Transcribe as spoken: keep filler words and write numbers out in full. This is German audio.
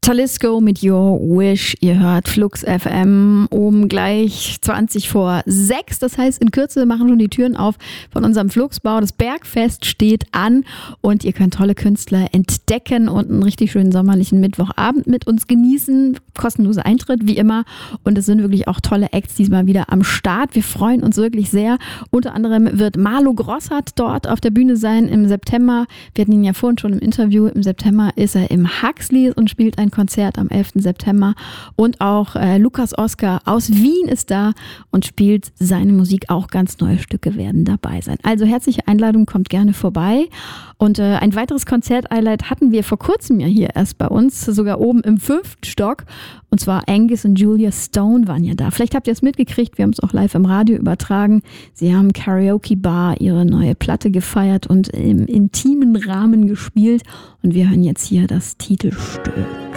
Talisker mit Your Wish. Ihr hört Flux F M um gleich zwanzig vor sechs. Das heißt, in Kürze machen schon die Türen auf von unserem Fluxbau. Das Bergfest steht an und ihr könnt tolle Künstler entdecken und einen richtig schönen sommerlichen Mittwochabend mit uns genießen. Kostenloser Eintritt, wie immer. Und es sind wirklich auch tolle Acts diesmal wieder am Start. Wir freuen uns wirklich sehr. Unter anderem wird Marlo Grossart dort auf der Bühne sein im September. Wir hatten ihn ja vorhin schon im Interview. Im September ist er im Huxley und spielt ein Konzert am elften September. Und auch äh, Lukas Oskar aus Wien ist da und spielt seine Musik. Auch ganz neue Stücke werden dabei sein. Also herzliche Einladung, kommt gerne vorbei. Und äh, ein weiteres Konzert-Highlight hatten wir vor kurzem ja hier erst bei uns, sogar oben im fünften Stock. Und zwar Angus und Julia Stone waren ja da. Vielleicht habt ihr es mitgekriegt, wir haben es auch live im Radio übertragen. Sie haben Karaoke Bar, ihre neue Platte gefeiert und im intimen Rahmen gespielt. Und wir hören jetzt hier das Titelstück.